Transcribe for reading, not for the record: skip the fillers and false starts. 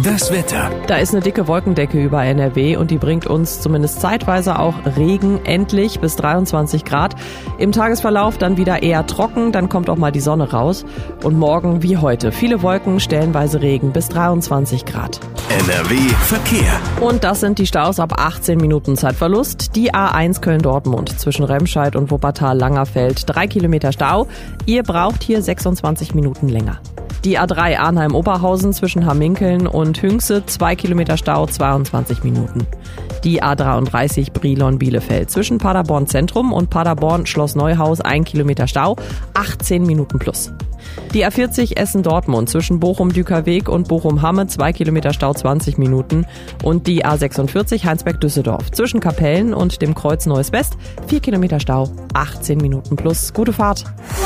Das Wetter. Da ist eine dicke Wolkendecke über NRW und die bringt uns zumindest zeitweise auch Regen, endlich bis 23 Grad. Im Tagesverlauf dann wieder eher trocken, dann kommt auch mal die Sonne raus. Und morgen wie heute viele Wolken, stellenweise Regen bis 23 Grad. NRW Verkehr. Und das sind die Staus ab 18 Minuten Zeitverlust. Die A1 Köln-Dortmund zwischen Remscheid und Wuppertal-Langerfeld 3 Kilometer Stau. Ihr braucht hier 26 Minuten länger. Die A3 Arnheim-Oberhausen zwischen Hamminkeln und Hünxe 2 Kilometer Stau, 22 Minuten. Die A33 Brilon-Bielefeld zwischen Paderborn Zentrum und Paderborn Schloss Neuhaus 1 Kilometer Stau, 18 Minuten plus. Die A40 Essen-Dortmund zwischen Bochum-Dükerweg und Bochum-Hamme 2 Kilometer Stau, 20 Minuten. Und die A46 Heinsberg-Düsseldorf zwischen Kapellen und dem Kreuz Neues West 4 Kilometer Stau, 18 Minuten plus. Gute Fahrt.